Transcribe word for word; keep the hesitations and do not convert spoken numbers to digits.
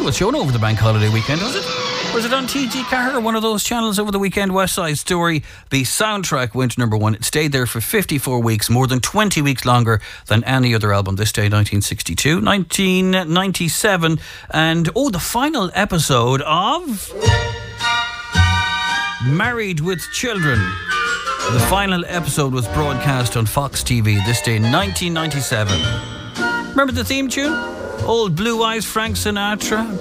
think it was shown over the bank holiday weekend, was it? Was it on T G Car or one of those channels over the weekend? West Side Story. The soundtrack went number one. It stayed there for fifty-four weeks, more than twenty weeks longer than any other album. This day, nineteen sixty-two, nineteen ninety-seven, and oh, the final episode of Married with Children. The final episode was broadcast on Fox T V this day, nineteen ninety-seven. Remember the theme tune? Old Blue Eyes, Frank Sinatra,